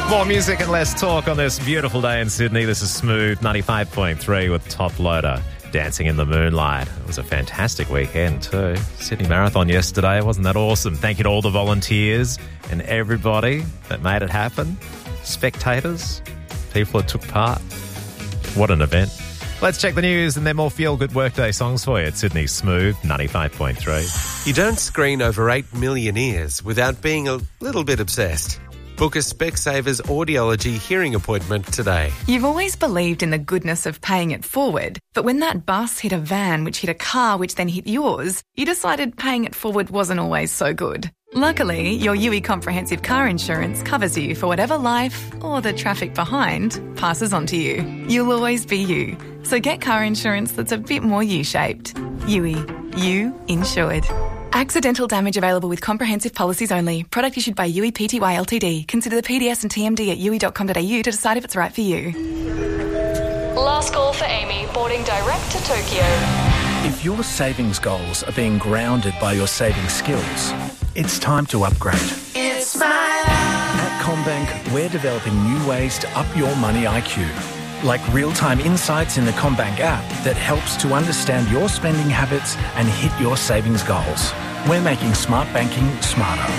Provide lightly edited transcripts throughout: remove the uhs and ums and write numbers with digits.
More music and less talk on this beautiful day in Sydney. This is Smooth 95.3 with Top Loader, Dancing in the Moonlight. It was a fantastic weekend too. Sydney Marathon yesterday. Wasn't that awesome? Thank you to all the volunteers and everybody that made it happen. Spectators, people that took part. What an event. Let's check the news and then more feel-good workday songs for you at Sydney's Smooth 95.3. You don't screen over 8 million ears without being a little bit obsessed. Book a Specsavers audiology hearing appointment today. You've always believed in the goodness of paying it forward, but when that bus hit a van which hit a car which then hit yours, you decided paying it forward wasn't always so good. Luckily, your UE Comprehensive Car Insurance covers you for whatever life, or the traffic behind, passes on to you. You'll always be you. So get car insurance that's a bit more U-shaped. UE. You insured. Accidental damage available with comprehensive policies only. Product issued by UE Pty Ltd. Consider the PDS and TMD at UE.com.au to decide if it's right for you. Last call for Amy, boarding direct to Tokyo. If your savings goals are being grounded by your saving skills, it's time to upgrade. It's my life. At CommBank, we're developing new ways to up your money IQ. Like real-time insights in the CommBank app that helps to understand your spending habits and hit your savings goals. We're making smart banking smarter.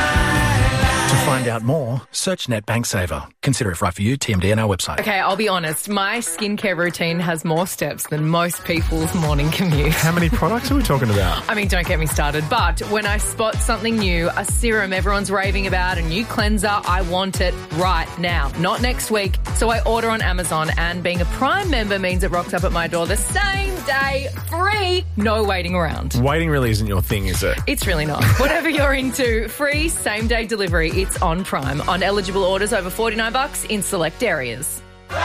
To find out more, search NetBank Saver. Consider if right for you, TMD and our website. Okay, I'll be honest. My skincare routine has more steps than most people's morning commute. How many products are we talking about? I mean, don't get me started. But when I spot something new, a serum everyone's raving about, a new cleanser, I want it right now, not next week. So I order on Amazon, and being a Prime member means it rocks up at my door the same day, free, no waiting around. Waiting really isn't your thing, is it? It's really not. Whatever you're into, free same-day delivery. It's on Prime. On eligible orders over $49 in select areas.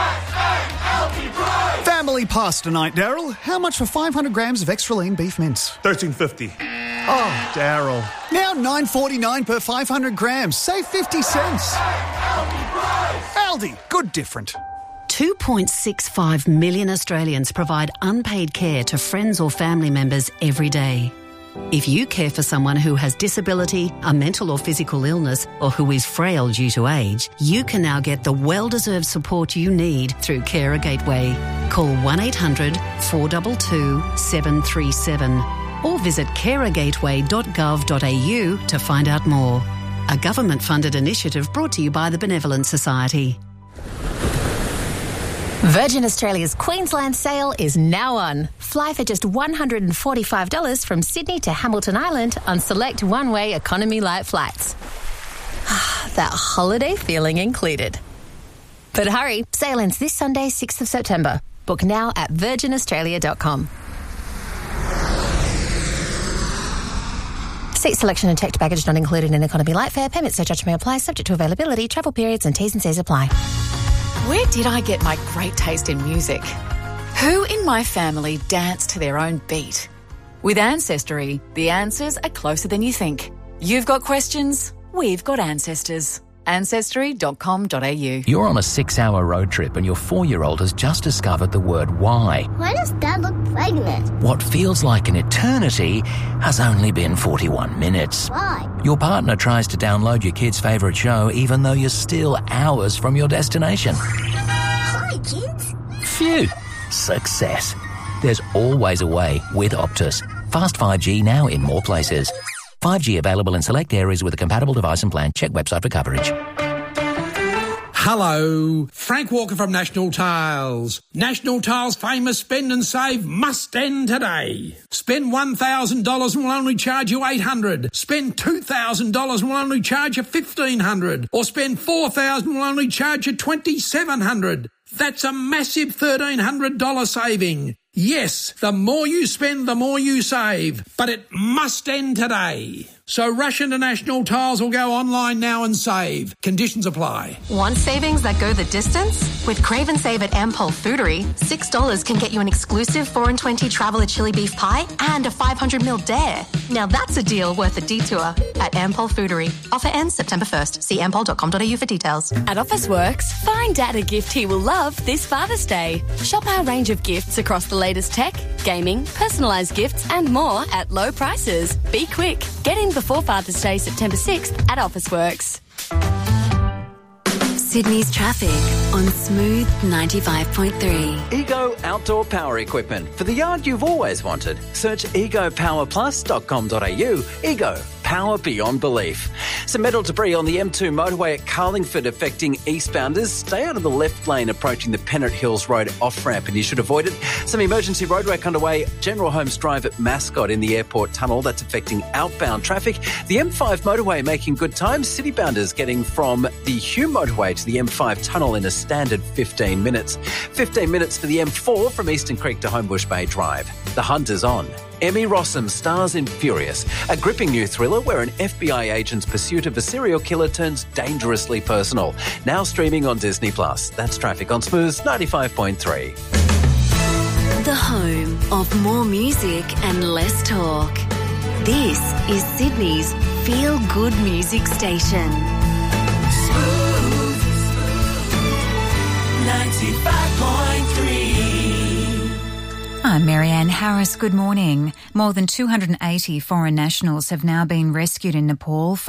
Family pasta night, Daryl. How much for 500 grams of extra lean beef mince? $13.50. Oh, Daryl. Now $9.49 per 500 grams. Save 50 cents. Aldi. Good different. 2.65 million Australians provide unpaid care to friends or family members every day. If you care for someone who has disability, a mental or physical illness, or who is frail due to age, you can now get the well-deserved support you need through Carer Gateway. Call 1-800-422-737 or visit carergateway.gov.au to find out more. A government-funded initiative brought to you by the Benevolent Society. Virgin Australia's Queensland sale is now on. Fly for just $145 from Sydney to Hamilton Island on select one-way economy light flights. That holiday feeling included. But hurry, sale ends this Sunday, 6th of September. Book now at virginaustralia.com. Seat selection and checked baggage not included in economy light fare. Payment surcharge may apply, subject to availability, travel periods and T's and C's apply. Where did I get my great taste in music? Who in my family danced to their own beat? With Ancestry, the answers are closer than you think. You've got questions, we've got ancestors. Ancestry.com.au. You're on a 6-hour road trip and your 4-year-old has just discovered the word why. Why does Dad look pregnant? What feels like an eternity has only been 41 minutes. Why? Your partner tries to download your kid's favourite show even though you're still hours from your destination. Hi, kids. Phew. Success. There's always a way with Optus. Fast 5G now in more places. 5G available in select areas with a compatible device and plan. Check website for coverage. Hello, Frank Walker from National Tiles. National Tiles' famous spend and save must end today. Spend $1,000 and we'll only charge you $800. Spend $2,000 and we'll only charge you $1,500. Or spend $4,000 and we'll only charge you $2,700. That's a massive $1,300 saving. Yes, the more you spend, the more you save. But it must end today. So rush into National Tiles or go online now and save. Conditions apply. Want savings that go the distance? With Crave and Save at Ampol Foodery, $6 can get you an exclusive 4-in-20 Traveller chili beef pie and a 500ml dare. Now that's a deal worth a detour at Ampol Foodery. Offer ends September 1st. See ampol.com.au for details. At Officeworks, find Dad a gift he will love this Father's Day. Shop our range of gifts across the latest tech, gaming, personalised gifts and more at low prices. Be quick. Get in before Father's Day, September 6th at Officeworks. Sydney's traffic on Smooth 95.3. Ego Outdoor Power Equipment for the yard you've always wanted. Search egopowerplus.com.au. Ego. Power beyond belief. Some metal debris on the M2 motorway at Carlingford affecting eastbounders. Stay out of the left lane approaching the Pennant Hills Road off-ramp and you should avoid it. Some emergency roadwork underway. General Holmes Drive at Mascot in the airport tunnel. That's affecting outbound traffic. The M5 motorway making good time. Citybounders getting from the Hume motorway to the M5 tunnel in a standard 15 minutes. 15 minutes for the M4 from Eastern Creek to Homebush Bay Drive. The hunt is on. Emmy Rossum stars in Furious, a gripping new thriller where an FBI agent's pursuit of a serial killer turns dangerously personal. Now streaming on Disney+. That's traffic on Smooth 95.3. The home of more music and less talk. This is Sydney's feel-good music station. Smooth 95.3. I'm Marianne Harris. Good morning. More than 280 foreign nationals have now been rescued in Nepal